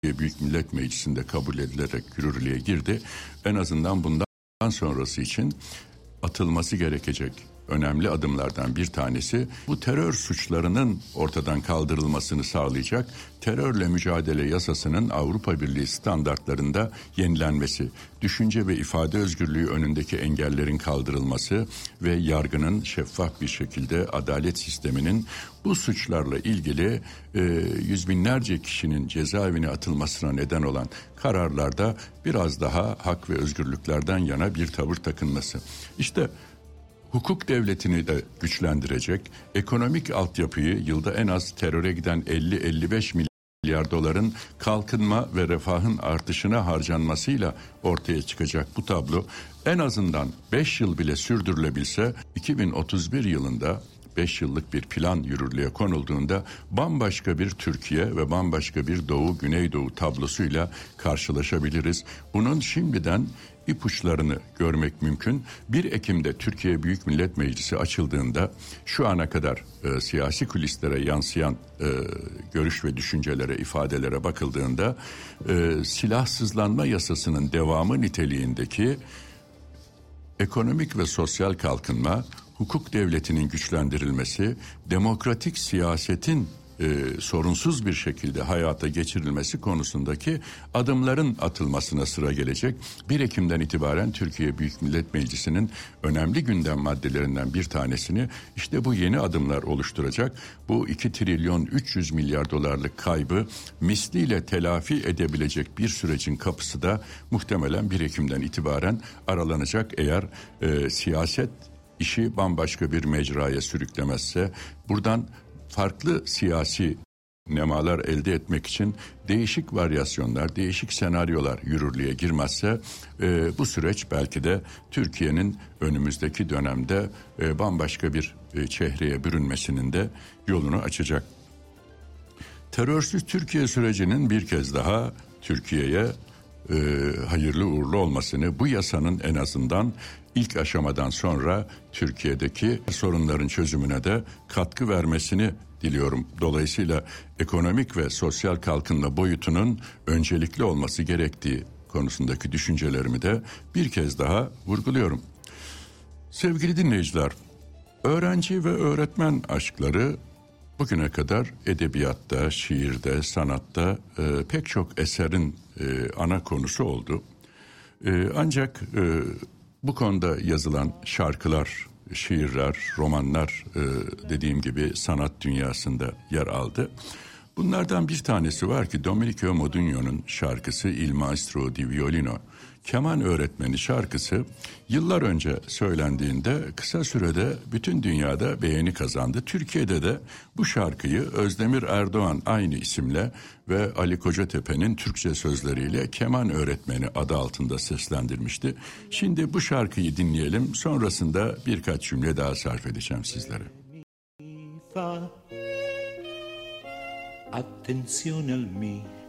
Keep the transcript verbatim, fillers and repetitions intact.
Büyük Millet Meclisi'nde kabul edilerek yürürlüğe girdi. En azından bundan sonrası için atılması gerekecek önemli adımlardan bir tanesi bu terör suçlarının ortadan kaldırılmasını sağlayacak terörle mücadele yasasının Avrupa Birliği standartlarında yenilenmesi, düşünce ve ifade özgürlüğü önündeki engellerin kaldırılması ve yargının şeffaf bir şekilde adalet sisteminin bu suçlarla ilgili e, yüz binlerce kişinin cezaevine atılmasına neden olan kararlarda biraz daha hak ve özgürlüklerden yana bir tavır takınması. İşte hukuk devletini de güçlendirecek, ekonomik altyapıyı yılda en az teröre giden elli elli beş milyar doların kalkınma ve refahın artışına harcanmasıyla ortaya çıkacak bu tablo en azından beş yıl bile sürdürülebilse iki bin otuz bir yılında beş yıllık bir plan yürürlüğe konulduğunda bambaşka bir Türkiye ve bambaşka bir Doğu Güneydoğu tablosuyla karşılaşabiliriz. Bunun şimdiden ipuçlarını görmek mümkün. bir Ekim'de Türkiye Büyük Millet Meclisi açıldığında şu ana kadar e, siyasi kulislere yansıyan e, görüş ve düşüncelere, ifadelere bakıldığında e, silahsızlanma yasasının devamı niteliğindeki ekonomik ve sosyal kalkınma, hukuk devletinin güçlendirilmesi, demokratik siyasetin e, sorunsuz bir şekilde hayata geçirilmesi konusundaki adımların atılmasına sıra gelecek. bir Ekim'den itibaren Türkiye Büyük Millet Meclisi'nin önemli gündem maddelerinden bir tanesini işte bu yeni adımlar oluşturacak. Bu iki trilyon üç yüz milyar dolarlık kaybı misliyle telafi edebilecek bir sürecin kapısı da muhtemelen bir Ekim'den itibaren aralanacak eğer e, siyaset işi bambaşka bir mecraya sürüklemezse. Buradan farklı siyasi nemalar elde etmek için değişik varyasyonlar, değişik senaryolar yürürlüğe girmezse e, bu süreç belki de Türkiye'nin önümüzdeki dönemde e, bambaşka bir e, çehreye bürünmesinin de yolunu açacak. Terörsüz Türkiye sürecinin bir kez daha Türkiye'ye e, hayırlı uğurlu olmasını, bu yasanın en azından ilk aşamadan sonra Türkiye'deki sorunların çözümüne de katkı vermesini diliyorum. Dolayısıyla ekonomik ve sosyal kalkınma boyutunun öncelikli olması gerektiği konusundaki düşüncelerimi de bir kez daha vurguluyorum. Sevgili dinleyiciler, öğrenci ve öğretmen aşkları bugüne kadar edebiyatta, şiirde, sanatta e, pek çok eserin e, ana konusu oldu. E, ancak e, bu konuda yazılan şarkılar, şiirler, romanlar e, dediğim gibi sanat dünyasında yer aldı. Bunlardan bir tanesi var ki Domenico Modugno'nun şarkısı Il Maestro di Violino. Keman öğretmeni şarkısı yıllar önce söylendiğinde kısa sürede bütün dünyada beğeni kazandı. Türkiye'de de bu şarkıyı Özdemir Erdoğan aynı isimle ve Ali Kocatepe'nin Türkçe sözleriyle Keman öğretmeni adı altında seslendirmişti. Şimdi bu şarkıyı dinleyelim, sonrasında birkaç cümle daha sarf edeceğim sizlere. Attenzione al mi